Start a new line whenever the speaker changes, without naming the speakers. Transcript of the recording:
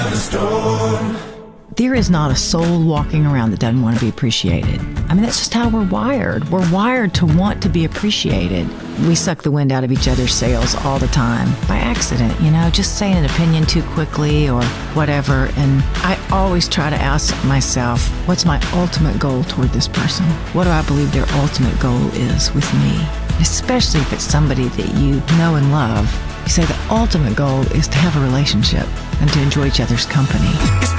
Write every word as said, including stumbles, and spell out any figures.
There is not a soul walking around that doesn't want to be appreciated. I mean, that's just how we're wired. We're wired to want to be appreciated. We suck the wind out of each other's sails all the time by accident, you know, just saying an opinion too quickly or whatever. And I always try to ask myself, what's my ultimate goal toward this person? What do I believe their ultimate goal is with me? Especially if it's somebody that you know and love. You say the ultimate goal is to have a relationship and to enjoy each other's company.